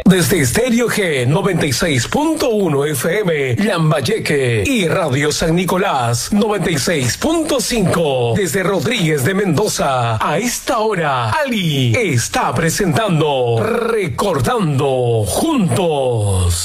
Desde Estéreo G 96.1 FM, Lambayeque, y Radio San Nicolás 96.5. Desde Rodríguez de Mendoza, a esta hora, Ali está presentando Recordando Juntos.